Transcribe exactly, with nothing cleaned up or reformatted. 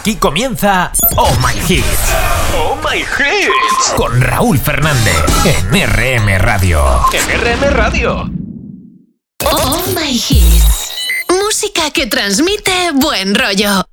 Aquí comienza Oh My Hits. Oh My Hits. Con Raúl Fernández en R M Radio. En R M Radio. Oh My Hits. Música que transmite buen rollo.